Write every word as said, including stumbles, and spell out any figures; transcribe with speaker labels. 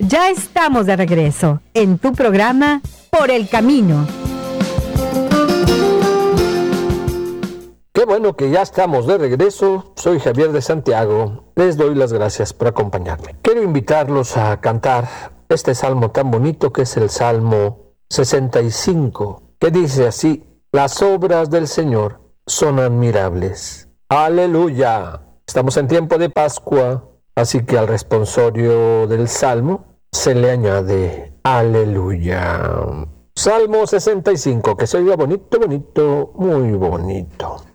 Speaker 1: Ya estamos de regreso en tu programa Por el Camino.
Speaker 2: Qué bueno que ya estamos de regreso. Soy Javier de Santiago. Les doy las gracias por acompañarme. Quiero invitarlos a cantar este salmo tan bonito que es el Salmo sesenta y cinco, que dice así: las obras del Señor son admirables. ¡Aleluya! Estamos en tiempo de Pascua, así que al responsorio del Salmo se le añade ¡Aleluya! Salmo sesenta y cinco, que se oiga bonito, bonito, muy bonito.